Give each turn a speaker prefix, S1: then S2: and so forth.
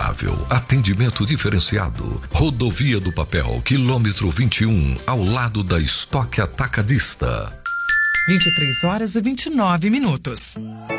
S1: confiável, atendimento diferenciado. Rodovia do Papel, quilômetro 21, ao lado da Estoque Atacadista.
S2: 23 horas e 29 minutos.